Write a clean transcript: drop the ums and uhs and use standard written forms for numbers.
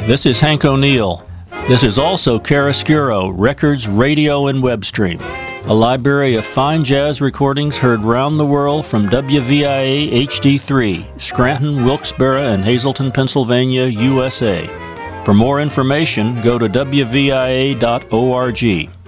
This is Hank O'Neill. This is also Chiaroscuro, Records, Radio, and Web Stream, a library of fine jazz recordings heard round the world from WVIA HD3, Scranton, Wilkes-Barre, and Hazleton, Pennsylvania, USA. For more information, go to WVIA.org.